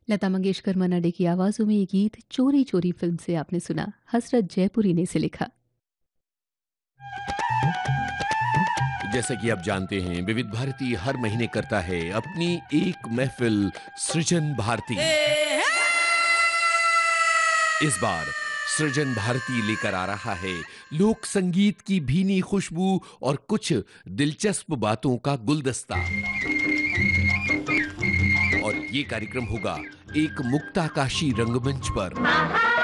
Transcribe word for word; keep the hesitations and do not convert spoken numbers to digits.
लता मंगेशकर, मन्ना day की आवाज़ों में ये गीत चोरी चोरी फिल्म से आपने सुना। हसरत जयपुरी ने इसे लिखा। जैसा कि आप जानते हैं, विविध भारती हर महीने करता है अपनी एक महफिल सृजन भारती। इस बार सृजन भारती लेकर आ रहा है लोक संगीत की भीनी खुशबू और कुछ दिलचस्प बातों का गुलदस्ता। और ये कार्यक्रम होगा एक मुक्ताकाशी रंगमंच पर।